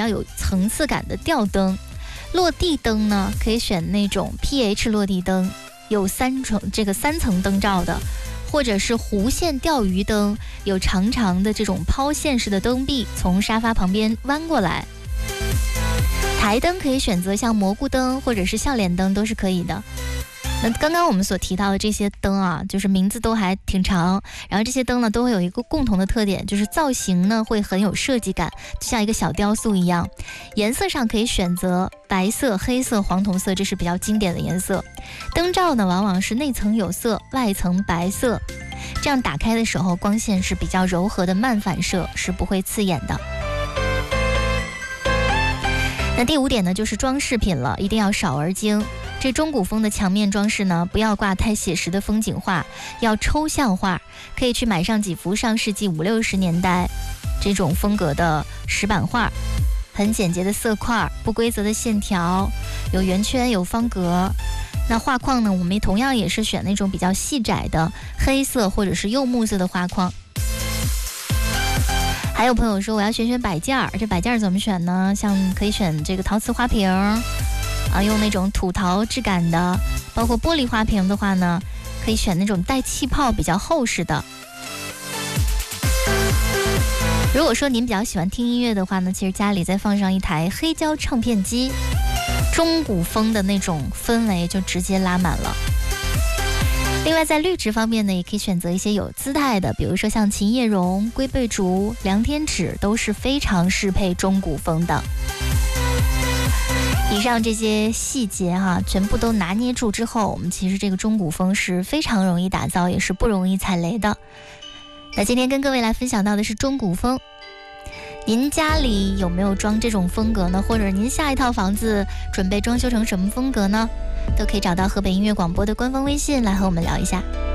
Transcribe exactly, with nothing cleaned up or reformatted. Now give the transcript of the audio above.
有层次感的吊灯。落地灯呢，可以选那种 P H 落地灯，有三层这个三层灯罩的，或者是弧线钓鱼灯，有长长的这种抛线式的灯壁，从沙发旁边弯过来。台灯可以选择像蘑菇灯或者是笑脸灯都是可以的。那刚刚我们所提到的这些灯啊，就是名字都还挺长，然后这些灯呢都会有一个共同的特点，就是造型呢会很有设计感，就像一个小雕塑一样。颜色上可以选择白色、黑色、黄铜色，这是比较经典的颜色。灯罩呢往往是内层有色，外层白色，这样打开的时候光线是比较柔和的慢反射，是不会刺眼的。那第五点呢，就是装饰品了，一定要少而精。这中古风的墙面装饰呢，不要挂太写实的风景画，要抽象画，可以去买上几幅上世纪五六十年代这种风格的石板画，很简洁的色块，不规则的线条，有圆圈有方格。那画框呢，我们同样也是选那种比较细窄的黑色或者是柚木色的画框。还有朋友说我要选选摆件儿，这摆件儿怎么选呢？像可以选这个陶瓷花瓶啊，用那种土陶质感的，包括玻璃花瓶的话呢，可以选那种带气泡比较厚实的。如果说您比较喜欢听音乐的话呢，其实家里再放上一台黑胶唱片机，中古风的那种氛围就直接拉满了。另外在绿植方面呢，也可以选择一些有姿态的，比如说像琴叶榕、龟背竹、凉天纸，都是非常适配中古风的。以上这些细节哈，全部都拿捏住之后，我们其实这个中古风是非常容易打造，也是不容易踩雷的。那今天跟各位来分享到的是中古风，您家里有没有装这种风格呢？或者您下一套房子准备装修成什么风格呢？都可以找到河北音乐广播的官方微信来和我们聊一下。